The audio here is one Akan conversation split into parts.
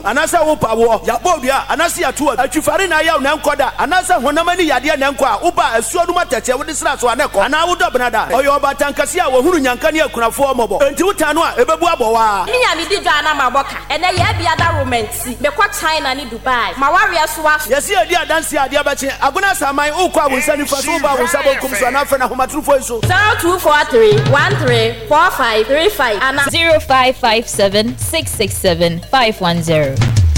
anasa wo pawo ya bobia anasa ya tuwa atwifare na ya na nkoda anasa honamani yade na nko a uba asuo dum atache wo disra so aneko ana wo dobnada oyo batankase a wo hunu nyanka ne akunafo mobo enti wutano a ebebu abowa minya mi di dwa na maboka ene ya bia da romancy be kwa China ni Dubai ma waria so wa yesi edi adanse ade abache aguna saman ukwa wo nsani fa so ba wo sabo kum so na fa na homatrufo so 0243134535 ana 0557667510.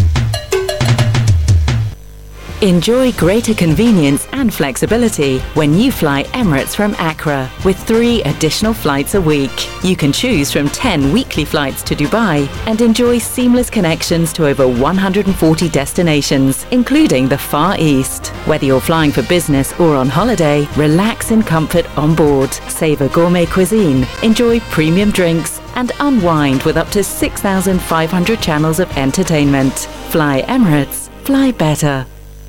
Enjoy greater convenience and flexibility when you fly Emirates from Accra with 3 additional flights a week. You can choose from 10 weekly flights to Dubai and enjoy seamless connections to over 140 destinations, including the Far East. Whether you're flying for business or on holiday, relax in comfort on board, savor gourmet cuisine, enjoy premium drinks, and unwind with up to 6,500 channels of entertainment. Fly Emirates. Fly better.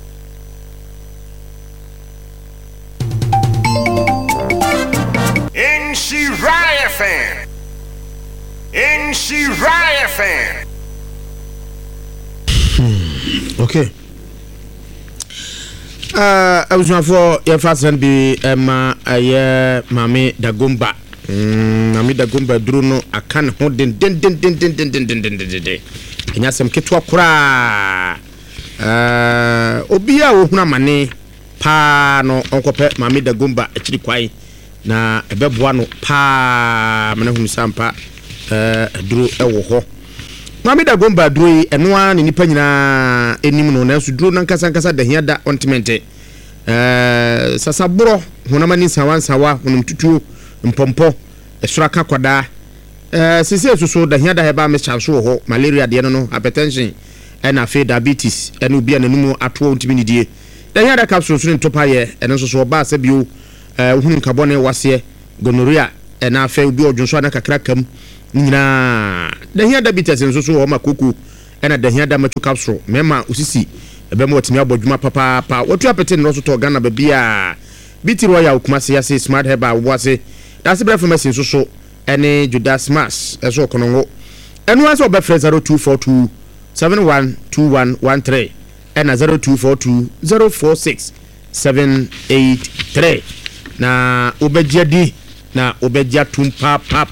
Shiraya fan. In Shiraya fan. Okay. I was not for your first and be Emma Mami Dagumba. Mami Dagumba Druno, I can't hold den. And yes, some Kitwa Kra. Obia Una Mane, Pa no Uncle Pet Mami Dagumba, actually quite. Na ebeboa no pa mena hunu sampa duro ewo ho Mami Dagumba duro yi eno a ne nipa nyina enim no na so duro na nkasa da hia da ontmente sasaboro honamani sawansawa honum tutu mpompo esuraka kwada sisi so da hia da heba me chaso ho malaria de no hypertension na fe diabetes eno bia nanumu ato ontimi nidie da hia da capsule so ntopa ye eno so ba asabio hunu kabone wase gonorrhea na afa bi odwonso na kakra kam nyina da hia diabetes nso so ho makoku na da hia da machu capsule mema usisi ebe mo otimi abodwuma papa wotu apete no so to Ghana ba bia biti royal kumase yase smart heba wose that's the pharmacy nso so ene Judas Mass eso konongo enu aso be 0242 712113 and 0242 046 783 na obejadi na obejia tumpa pa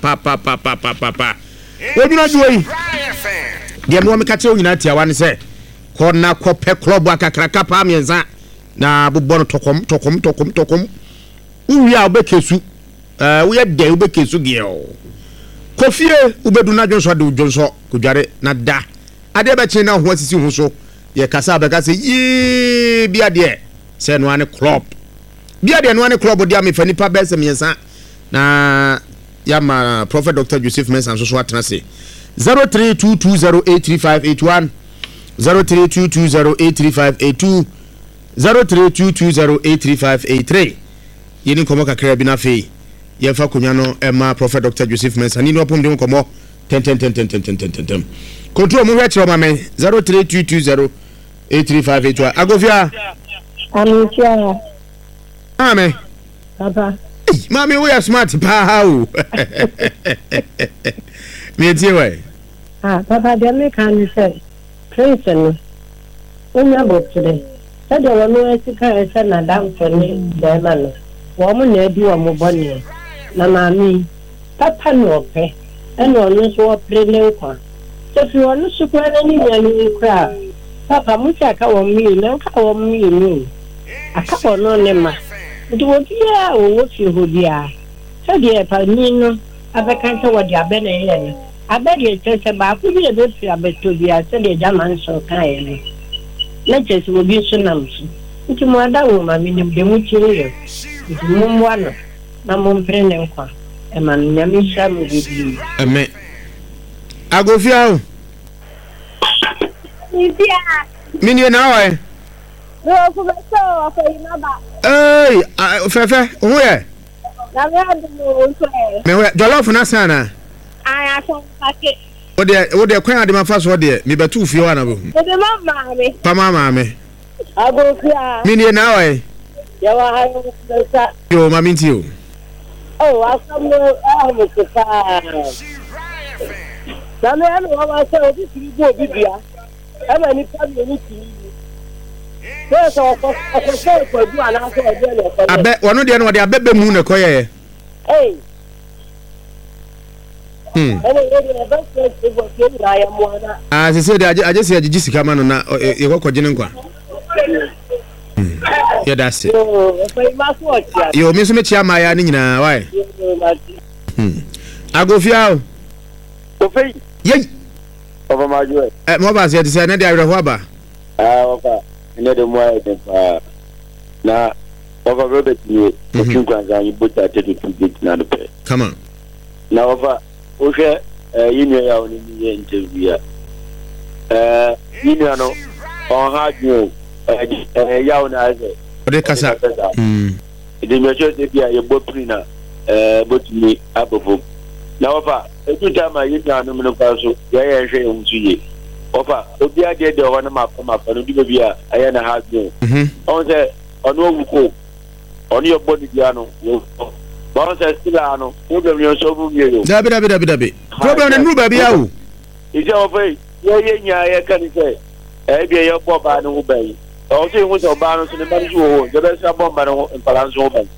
woduna duoi de mo me kache onyina tia wan se ko na ko pe club akakraka pa mienza na bobbo no tokom uwi a obekesu we de obekesu geo kofie ubeduna jonso de jonso kudware na da ade be che na ho asisi ho so ye kasa abeka se yi bia de se no ane club bia de no ane club de am fa nipa be se miensa na yama Prophet Dr. Joseph Mensah so atena se 0322083581 0322083582 0322083583 yeni komo kakra bi na fe ye fa konya no ema Prophet Dr. Joseph Mensah ni no pom de komo 10 control mo hwechiro ma me 0322083582 agofia Anuchia ame papa mami we are smart pa how me tie we papa de me kan say prince no onya botre se de wono esika ese na dam for ni de ma no wo mo na edi wo mo boni na mami papa no pe eno no so prele kwa se fi wono su kwa ni nya ni kwa papa mu ka wo mi na ka wo mi ni aka wono ne ma ndi wo bia wo fi ho bia se de pa ni no abeka se wo de abena ye ni abedi chese ba ku bi ebe fi abeto bia se de jaman so kan ye ni na chese wo bi so nam so nti mo ada wo ma mi ni de mu chire nti mo mwa no na mo mpre ne nkwa e ma nyame sha mo bi ame agofia o Ibia mini na we ro ku be so akoyi na ba fefe wo ye na me adu mo so me we jollof na sana aya so pake wo de kwan ade ma fa so de me betu fie wa na bo de mama me pa mama me agofia mini na we ya wa hayo sa yo mami nti o asamu mo pa na me anu wa se obi ti bo bibia ama ni pa ni ti so ko du ana so e de le abe wono de no de abebe mu na koye eh se de aje se agigi sika ma no na ye kokogye ne nkwa ye da se yo mi so me chia ma ya ni nyina why agofia o fei ye Papa Majo mo ba se de se na de awre ho aba papa ene de mo ai de pa na Papa Robert ni o kin kwa za ni bota te to get na do pe come on na Papa o hwe yinu ya oni ni interview ya yinu no on ha ju ya ona aze o de kasa de me cho de bia ye bopri na botumi abofo na Papa etu tama yinu no no pa so ya hwe hu suye Papa obi ade de ho na makoma fa no di bia aya na ha ju on se ono wuko oni obodi bia no Bon se stila no problem yo so bu yo dabi problem na nu ba bia wo ije o fe ye nya ye kan se bia ye bo ba no wo bai o se hu so ba no so ne ba ju wo je be sa bomba no balance wo bai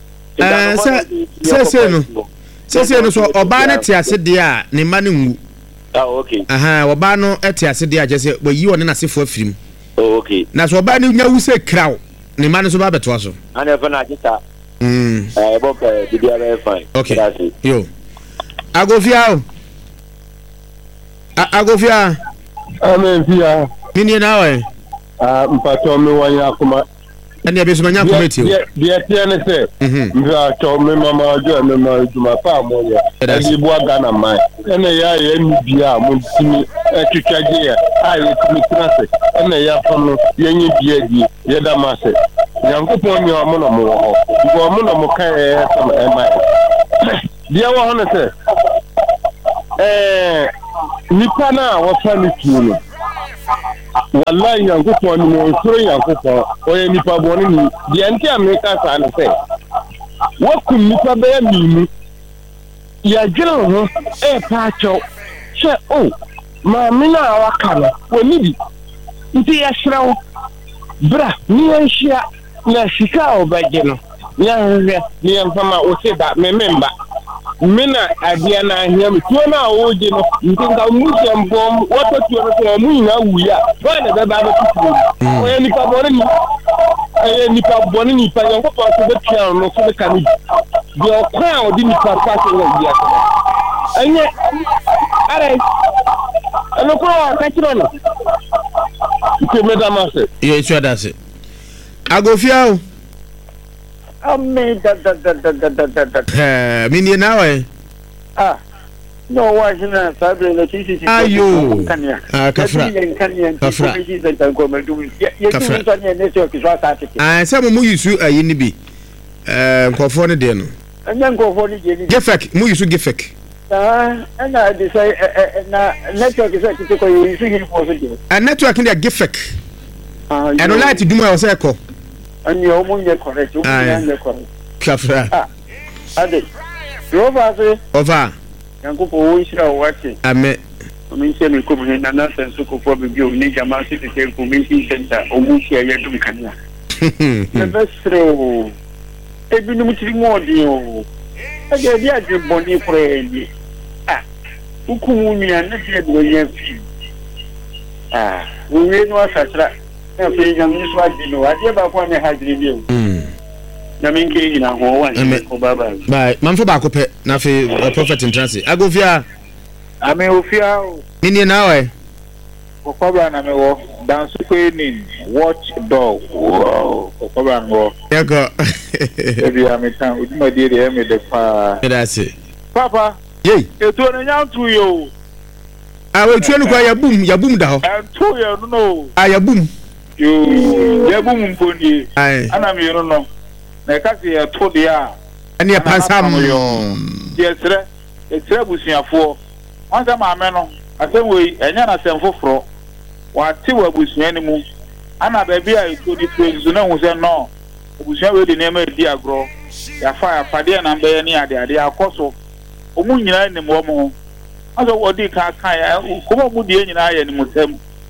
se no so oba na ti ase de a ne ma ne nwu okay oba no ti ase de a je se bo yi one na sefo afirim okay na so oba ne nya wu se kraw ne ma ne so ba beto so ana fa na jita bomba di dia be fine okay yo agofia amen fia nini na we mpato me wanya kuma ani abeso nya committee dia tiene se mva to me mama jo me ma juma pa mo ya di bo aga na mai ene ya ye ni bia mo timi twitwaje ya aye timi trase ene ya fono ye nyi bia di ye da mase yankopon ni omo no mo ho go omo no mo kan e sama e mai dia wo hono se nipa na wo fa ni tuno wallahi yankopon ni mo soro yankopon o ye nipa boni ni dia nti amerika sa na se wo kun nipa be ya minu ya jira ho pa cho che o ma mina wakana woni bi nti ya shirawo bra ni anhia na sika obaje no ya ni amfama o se da mememba mina adia na ahia mi tuo na oje no ntinga muje mbom wato tuo no so mu ina wuya ba na be ba tutu o ye nipa boni ni pa yo ko so be tia no so be kanu di o kwa o di nipa pa so no dia anye are ano ko ka tiro no ke me da mase ye twa da se agofia amen da mini na we no wa jina sabe na tisi ayo kafra se mo yusu ayi ni bi nkofo ne de no anya nkofo ne je ni gefek mo yusu gefek ana de say na network is like ko yusu hi for so network ne gefek eno light duma o se ko ani o mo nye correct o mo nye correct kafra ade over yankupo wo isira wati amen ominse mi ko bi na na sensu ko fo bi o ni jama city ke community center o mu shi aye dum kania na besro e bi no mutiri modi o age bi age boni preni ukumu mi an na dia do ye fi wo we no asatra na fe jam ni so adi no ade ba ko ne hajiri bi o na minke ina ho wan ko baba bye man fo ba ko pe na fe prophet entrance agofia ame ofia nini na we ko baba na me wo dan su ko ni watch dog ko baba ngo yako ebi ame tan uduma die de me de pa that's it papa yey eto na nyantu yo we tuenu kwa yabum da ho to yo no yabum yo yabum mpondi ana me yo no na kasi ya to dia ani pasam yo yesre busuafo wanda ma me no asem we enya na sem foforo wa ti wa busuan ni mu ana ba bia to di praise na hu se no busuan we de nema di agro ya fa de na mbe ni ade akoso omu nyina ni mo mo aso wodi ka ya ko mo di nyina ya ni mu sem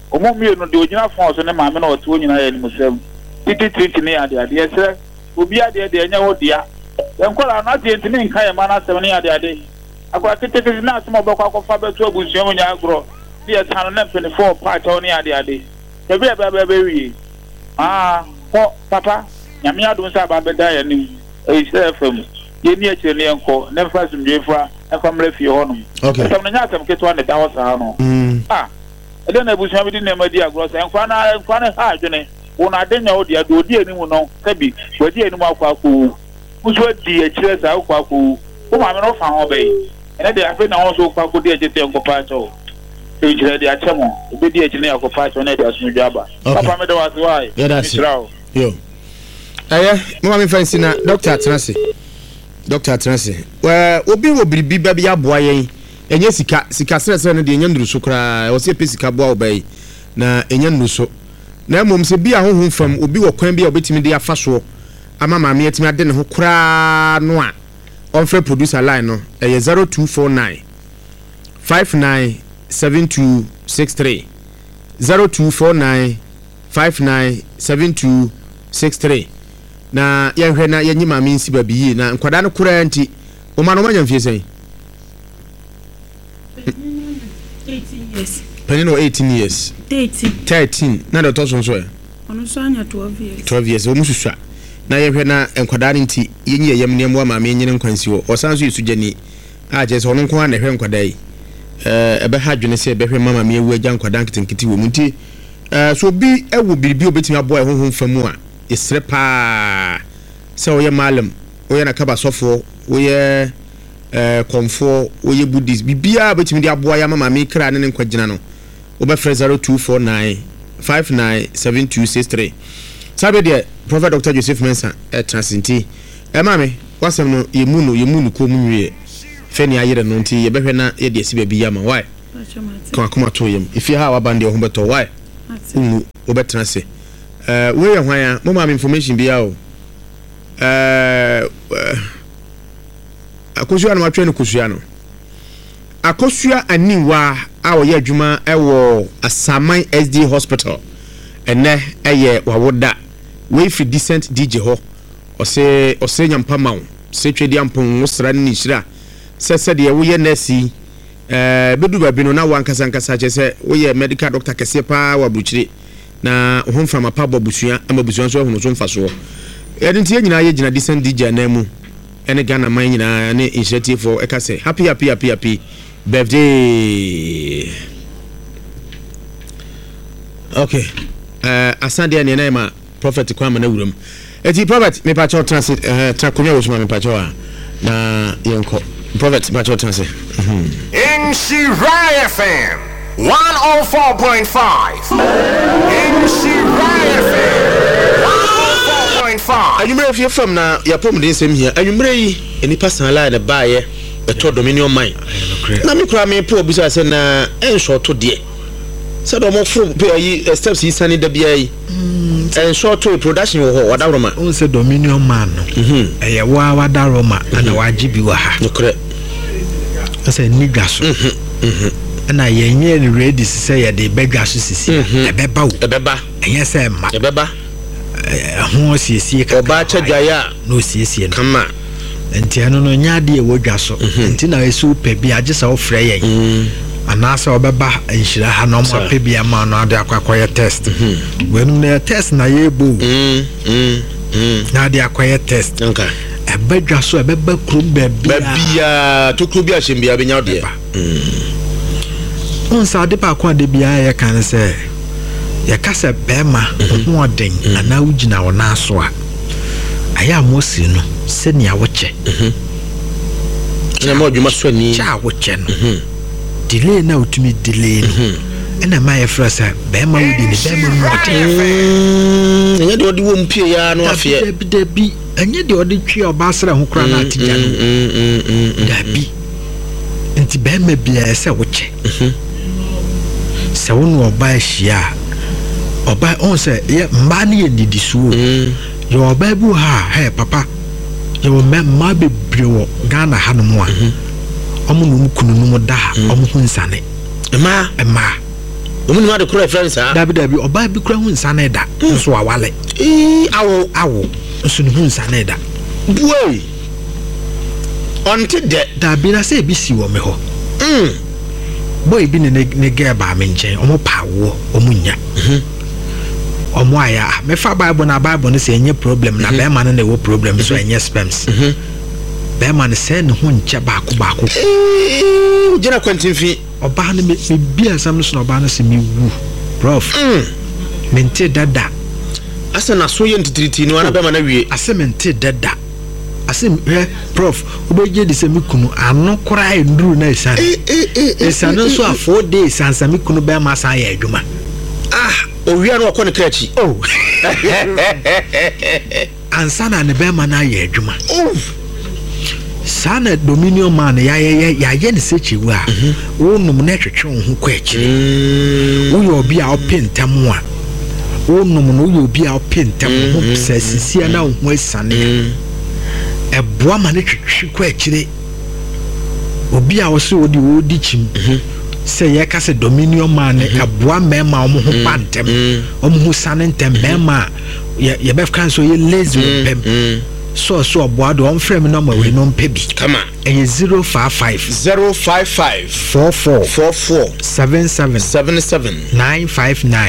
omo mi no de onyina fon so ne maame na oto onyina ya ni musem titi ne ade ese obi ade de enya ho dia enkola na ade ntini nka ya ma na asem ne ade akwa tete na asem obekwa akwa beto abusuam nya agro dia tano na pene 4 part on ade ebe wi ko papa nyame adom sa ba beda ya nim fm ye ni akire ne enko ne fa sumdwefa ekwamra fie honum okay so na nya asem keto ne da wosa no ede na abusuam bi na madi agro sa enko na ha adwene wona adenya odi adi enimu no sabi wadi enimu akwa uso di akire sa akwa ko ma me no fa ho bai ene de afi na won so kwa ko di akite enko pa cho ejire de achemo obi di akire enko pa cho na de asumdwe aba papa me de waso wai yo mama me fancy na doctor Transi obi wo biribi ba bia boa yen enye sika sere no de enye nduruso kra o se pe sika boa obai na enye nduruso na mom se bia hohom fam obi wo kwan bia obetimi de afa so ama maame atimi ade ne ho kra no a on free producer line no 0249 597263 0249 597263 na yenhwe na yenyi maame nsi ba biyi na nkwada no kura nti o ma no manya mfie sen 18 years penino 18 years 13 na do to so ono so anya 12 years o mususua na yenhwe na nkwada nti yenyi yeyam ne mo maame nyine nkwansi wo o sanso yesu jani a je so ono nko na hwe nkwada yi ebe ha dwene se ebe hwe mama me ewu agya nkwada nketenkete wo mu nti so bi ewo biribi obetimi aboa ehonhom famu a isrepa se oye malam oye na kaba sofo oye konfo oye buddhist bibia betimi dia aboa ya mama me kra ne nkwagina no obefre 0249 597263 sabe de Prophet Dr. Joseph Mensah transinti mama wasem no yemunu ko munwie feni ayere no nti yebehwe na ye de si bia ma why ko akoma to yem if you have abande ho beto why obetranse we ye hwan ya mama information bia o akosua na matwe no kosua no akosua aniwa a oye adwuma ewo Asaman SD Hospital ene eye wawoda we fi decent DJ ho ose nyampa mawo se twedi ampon wosra ni shira se de wo ye nurse bedu ba bi no na wankasa che wo ye medical doctor kese pa wa buchire na hon from apabo busua amabusuan so hono so mfa so yede ntie nyina ye gina decent DJ na mu ene Ghana man nyina ne initiative for ekase happy birthday okay asande ne na ma prophet kwama na wuram eti prophet me pa cho transit trakonya wo so me pa cho na yenko prophet pa cho transit in Shiraya FM 104.5 in Shiraya FM 104.5 anyumre fie fam na yapom de nsem hia anyumre yi eni personal line baaye beto dominion mine na me kura me po bisa se na enso to de se do mo fro pe yi steps yi sani da bia yi enso to production wo ho wadaroma on se dominion man no eye wa wadaroma na wajibi wa ha nokre ase niga so na yenye ready se ye de bega so sisi ebeba enye se ma ebeba ho siesie ka oba chadwaya no siesie no kama enti eno no nyade e wodwa so enti na esu pe bia agesa wo frɛ yen anasa obeba enhira ha no mo pe bia ma no ade akwakoye test wenum na test na yebo na ade akwaye test okay ebedwa so ebeba krum bia to kru bia hye benya de on sa de pa kwa de bia ye kan se ye kasa bema ho oden ana ugina wona aso a aya mosi no se ne awoche na mo dwuma so ni cha awoche no delay na utumi delay no ena ma ye frasa bema wudi ni bema mo enye de odi wo mpie ya no afie dabi enye de odi twi obasra ho kra na atija no dabi enti bema bia se woche se wonu oba ahia oba on se ye mba ne ye didi suo ye oba bu ha hey papa ye wo ma bebre wo Ghana ha no mo a omo no kunu no da omo hu nsane ema Omu ma de kura friends ha. Dabi oba bi kura hu nsa na da. Nso awale. Awo. Nso ne hu nsa na da. Boy. Onti de dabi na say bi si wo me ho. Boy bi ne ge ba me nchen. Omo pa wo, omo nya. Omo aya me fa Bible na Bible no say enye problem na be man na wo problem so enye spams. Be man say ne ho nche baako. Ujina kwantimfi oba no me bia sam no so oba no se me wu. Prof. Mente dada. Asa na so ye ntitiriti no ana be man na wie. Asa mente dada. Asa prof obeje de se me kunu ano kora enduru na isa. Isa no so a 4 days ansa me kunu be ma san ya adwuma. Owia no akọ ne krachi. Ansa na ne be ma na ya adwuma. Sana Dominion man ya ne sechiwu a wonum na twetwe ho kwa akire wo ye obi a opentam a wonum no ye obi a opentam ho sasisia na ho asane eboa ma ne twetwe kwa akire obi a wo se odi chim se ye ka se Dominion man eboa mema omo ho pantem omo ho sane ntem mema ye befkan so ye lazy pem so aboado on frame number we no pebi come on 055 44 77 959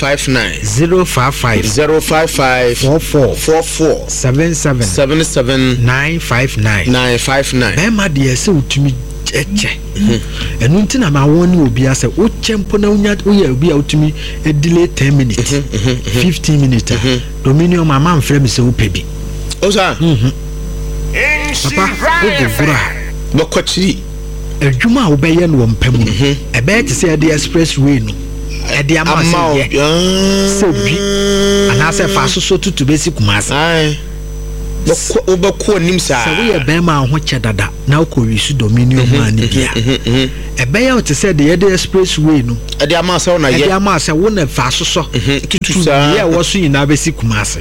055 44 77 959 Bema de se utumi eche enu ntina ma woni obi ase wo chempo na unya uya obi a utumi delay 10 minutes 15 minutes Dominion mama frame se wo pebi Osa. Papa, ogura. Bokochiri. Adwuma wo beye no mpam no. Ebe te se the expressway no. E de amase ye. Se bi. Ana se fa so tutu besi kumasa. Ai. Boko nim sa. Se we ye be ma ho che dada na ko wisu Dominion man bia. Ebe ye te se the expressway no. E de amase wo na ye. E de amase wo na fa so tutu sa. Ye wo so ina besi kumasa.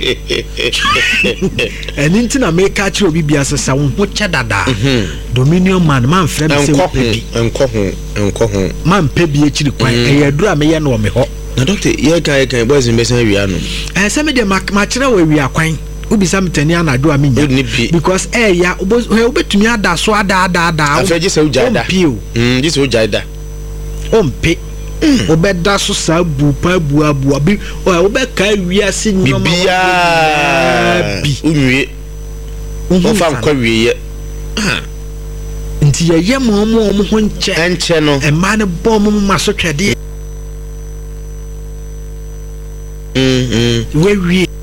Eni ntina make catch obi bia se sa wo ho che dada. Dominion man frem se wo pebi. Enko ho. Man pebi e chiri kwan. E ye dura me ye no me ho. Na doctor ye kan boys in besan wi ano. Se me de ma kire we wi akwan. Ubi samtani anadu aminya because ya obetumi ada so ada afeje se ujaida jise ujaida ompe obeda so sa bu pa bu abu abi obeka wiase nyoma bi unwie ofa nkwa wiye nti ye mo ho nche no e ma ne bom maso twede we